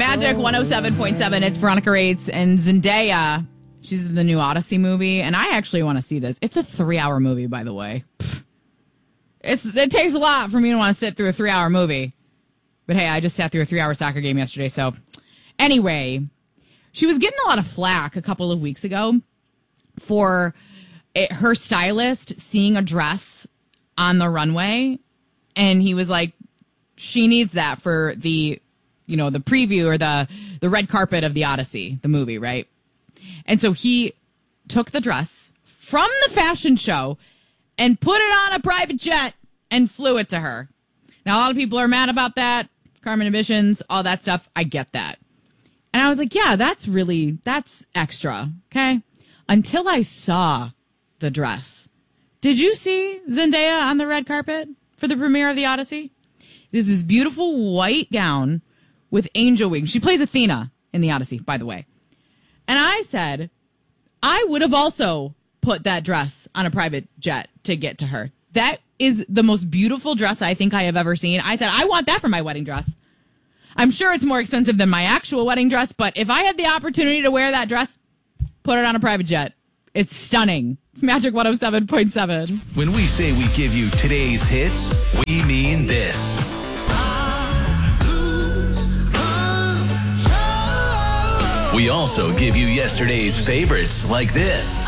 Magic 107.7. It's Veronica Rates and Zendaya. She's in the new Odyssey movie, and I actually want to see this. It's a 3-hour movie, by the way. It takes a lot for me to want to sit through a 3-hour movie. But hey, I just sat through a 3-hour soccer game yesterday, so... Anyway, she was getting a lot of flack a couple of weeks ago for her stylist seeing a dress on the runway, and he was like, she needs that for the preview or the red carpet of the Odyssey, the movie, right? And so he took the dress from the fashion show and put it on a private jet and flew it to her. Now, a lot of people are mad about that. Carbon emissions, all that stuff. I get that. And I was like, yeah, that's extra. Okay. Until I saw the dress. Did you see Zendaya on the red carpet for the premiere of the Odyssey? It is this beautiful white gown with angel wings. She plays Athena in the Odyssey, by the way. And I said, I would have also put that dress on a private jet to get to her. That is the most beautiful dress I think I have ever seen. I said, I want that for my wedding dress. I'm sure it's more expensive than my actual wedding dress, but if I had the opportunity to wear that dress, put it on a private jet. It's stunning. It's Magic 107.7. When we say we give you today's hits, we mean this. We also give you yesterday's favorites like this.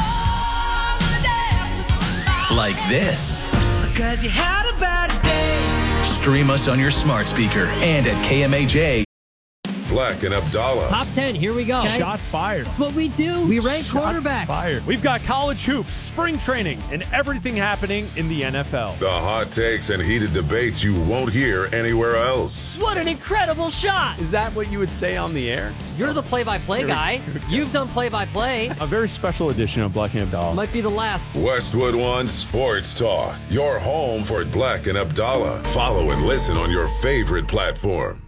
Like this. Because you had a bad day. Stream us on your smart speaker and at KMAJ. Black and Abdallah. Top 10, here we go. Okay. Shots fired. That's what we do. We rank quarterbacks. Fired. We've got college hoops, spring training, and everything happening in the NFL. The hot takes and heated debates you won't hear anywhere else. What an incredible shot. Is that what you would say on the air? You're the play-by-play guy. You've done play-by-play. A very special edition of Black and Abdallah. Might be the last. Westwood One Sports Talk. Your home for Black and Abdallah. Follow and listen on your favorite platform.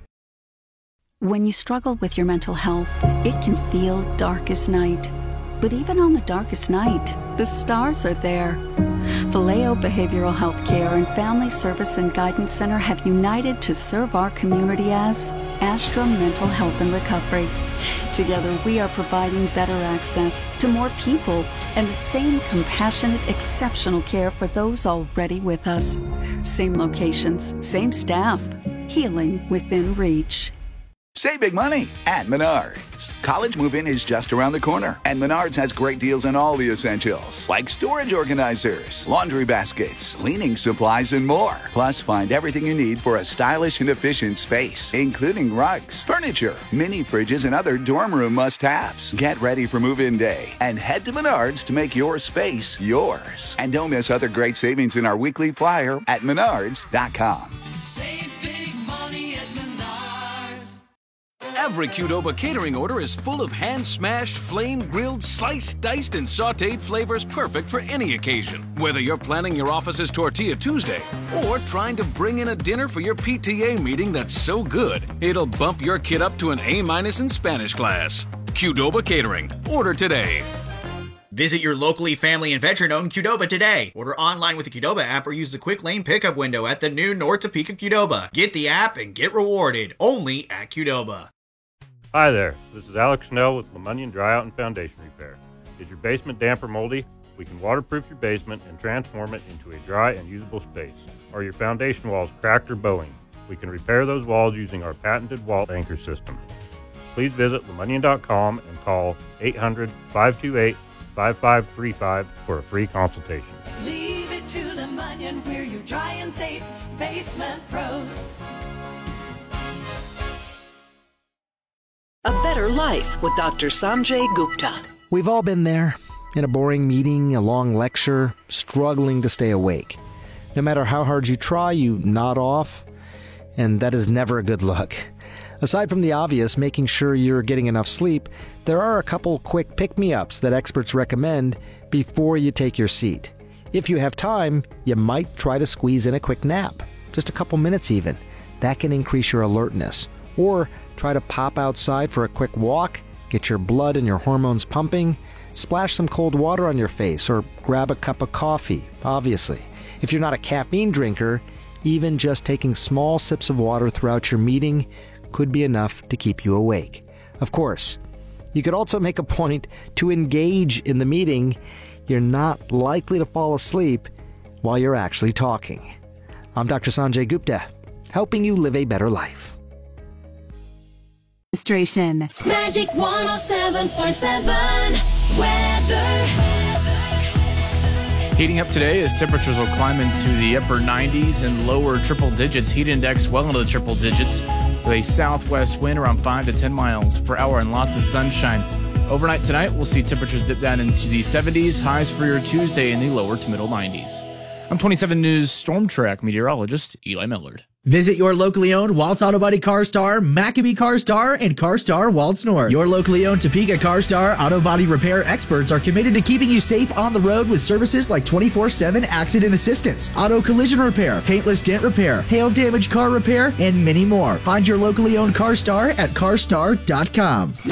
When you struggle with your mental health, it can feel dark as night. But even on the darkest night, the stars are there. Vallejo Behavioral Health Care and Family Service and Guidance Center have united to serve our community as Astra Mental Health and Recovery. Together, we are providing better access to more people and the same compassionate, exceptional care for those already with us. Same locations, same staff, healing within reach. Save big money at Menards. College move-in is just around the corner, and Menards has great deals on all the essentials, like storage organizers, laundry baskets, cleaning supplies, and more. Plus, find everything you need for a stylish and efficient space, including rugs, furniture, mini fridges, and other dorm room must-haves. Get ready for move-in day and head to Menards to make your space yours. And don't miss other great savings in our weekly flyer at menards.com. Save big money at Menards. Every Qdoba catering order is full of hand-smashed, flame-grilled, sliced, diced, and sautéed flavors perfect for any occasion. Whether you're planning your office's Tortilla Tuesday or trying to bring in a dinner for your PTA meeting that's so good, it'll bump your kid up to an A- in Spanish class. Qdoba Catering. Order today. Visit your locally family and veteran-owned Qdoba today. Order online with the Qdoba app or use the quick lane pickup window at the new North Topeka Qdoba. Get the app and get rewarded only at Qdoba. Hi there, this is Alex Snell with LeMonion Dryout and Foundation Repair. Is your basement damp or moldy? We can waterproof your basement and transform it into a dry and usable space. Are your foundation walls cracked or bowing? We can repair those walls using our patented wall anchor system. Please visit LeMonion.com and call 800-528-5535 for a free consultation. Leave it to LeMonion, we're your dry and safe basement pros. A Better Life with Dr. Sanjay Gupta. We've all been there, in a boring meeting, a long lecture, struggling to stay awake. No matter how hard you try, you nod off, and that is never a good look. Aside from the obvious, making sure you're getting enough sleep, there are a couple quick pick-me-ups that experts recommend before you take your seat. If you have time, you might try to squeeze in a quick nap, just a couple minutes even. That can increase your alertness. Or try to pop outside for a quick walk, get your blood and your hormones pumping, splash some cold water on your face, or grab a cup of coffee, obviously. If you're not a caffeine drinker, even just taking small sips of water throughout your meeting could be enough to keep you awake. Of course, you could also make a point to engage in the meeting. You're not likely to fall asleep while you're actually talking. I'm Dr. Sanjay Gupta, helping you live a better life. Magic 107.7 weather. Heating up today as temperatures will climb into the upper 90s and lower triple digits. Heat index well into the triple digits with a southwest wind around 5 to 10 miles per hour and lots of sunshine. Overnight tonight, we'll see temperatures dip down into the 70s, highs for your Tuesday in the lower to middle 90s. I'm 27 News Storm Track meteorologist Eli Millard. Visit your locally owned Waltz Auto Body CarStar, Maccabee CarStar, and CarStar Waltz North. Your locally owned Topeka CarStar Auto Body repair experts are committed to keeping you safe on the road with services like 24/7 accident assistance, auto collision repair, paintless dent repair, hail damage car repair, and many more. Find your locally owned CarStar at carstar.com.